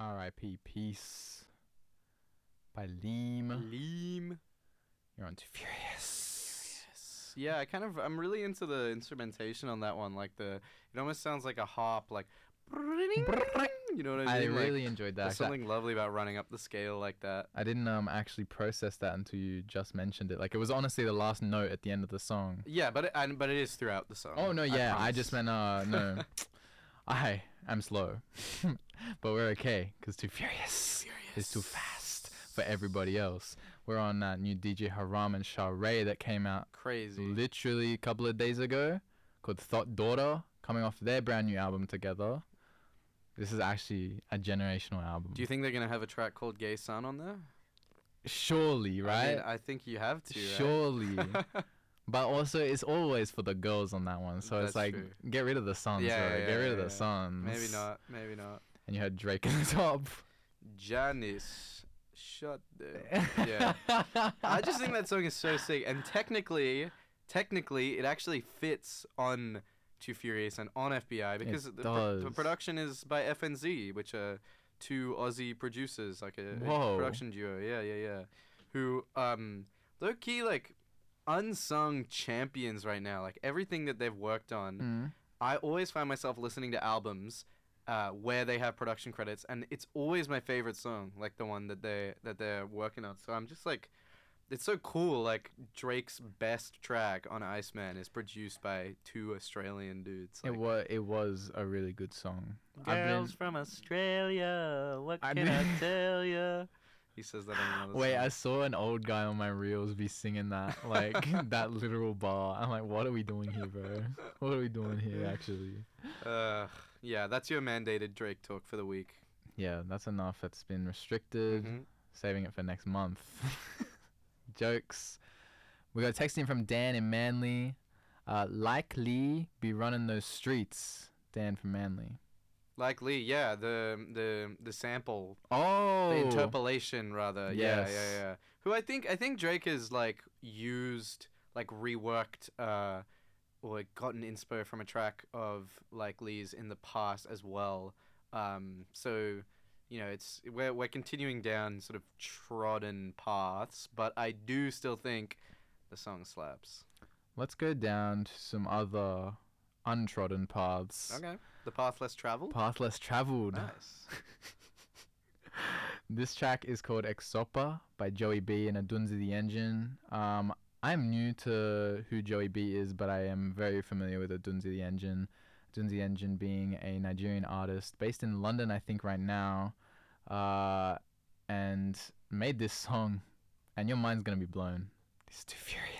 R.I.P. Peace by Leem. Leem. You're on Too Furious. Yes. Yeah, I'm really into the instrumentation on that one. Like it almost sounds like a harp, like, you know what I I mean? really enjoyed that. There's something lovely about running up the scale like that. I didn't actually process that until you just mentioned it. Like, it was honestly the last note at the end of the song. Yeah, but it is throughout the song. Oh, no, yeah. I just meant, no. I am slow. But we're okay, because Too Furious is too fast for everybody else. We're on that new DJ Haram and Sharray that came out crazy literally a couple of days ago, called Thought Daughter, coming off their brand new album together. This is actually a generational album. Do you think they're going to have a track called Gay Sun on there? Surely, right? I mean, I think you have to, right? Surely. But also, it's always for the girls on that one. So it's like, true. Get rid of the sons, get rid of the sons. Maybe not. And you had Drake in the top. Janice, shut the... Yeah. I just think that song is so sick. And technically, it actually fits on Too Furious and on FBI because the production is by FNZ, which are two Aussie producers, like a production duo. Yeah. Who, low-key, like, unsung champions right now. Like, everything that they've worked on, I always find myself listening to albums where they have production credits, and it's always my favorite song, like the one that they're working on. So I'm just like, it's so cool. Like, Drake's best track on Iceman is produced by two Australian dudes. Like, It was a really good song. Girls from Australia, what can I tell ya? He says that in another Wait, song. I saw an old guy on my reels be singing that, like, that literal bar. I'm like, what are we doing here, bro? What are we doing here, actually? Yeah, that's your mandated Drake talk for the week. Yeah, that's enough. It's been restricted. Saving it for next month. Jokes. We got a texting from Dan in Manly. Likely be running those streets. Dan from Manly. Likely, yeah, the sample. Oh, the interpolation rather. Yes. Yeah. Who I think Drake has like used, like reworked or gotten inspo from a track of Likely's in the past as well. So, you know, we're continuing down sort of trodden paths, but I do still think the song slaps. Let's go down to some other untrodden paths. Okay. The path less traveled? Path less traveled. Nice. This track is called Exopa by Joey B and Adunzi the Engine. I'm new to who Joey B is, but I am very familiar with Adunzi the Engine. Adunzi the Engine being a Nigerian artist based in London, I think, right now, and made this song, and your mind's gonna be blown. It's Too Furious.